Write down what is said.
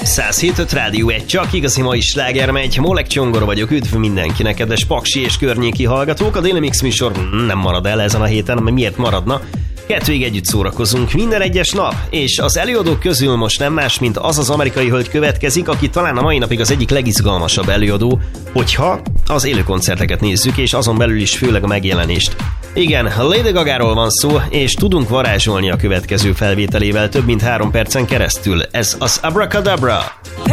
107.5 Rádió 1, csak igazi mai sláger megy. Molek Csongor vagyok, üdv mindenkinek, kedves paksi és környéki hallgatók. A Daily Mix műsor nem marad el ezen a héten, mert miért maradna? Kettőig együtt szórakozunk minden egyes nap, és az előadók közül most nem más, mint az az amerikai hölgy következik, aki talán a mai napig az egyik legizgalmasabb előadó, hogyha az élő koncerteket nézzük, és azon belül is főleg a megjelenést. Igen, Lady Gagáról van szó, és tudunk varázsolni a következő felvételével több mint 3 percen keresztül. Ez az Abracadabra!